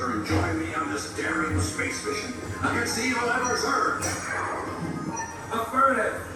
return join me on this daring space mission against the evil Emperor's Earth? Affirmative.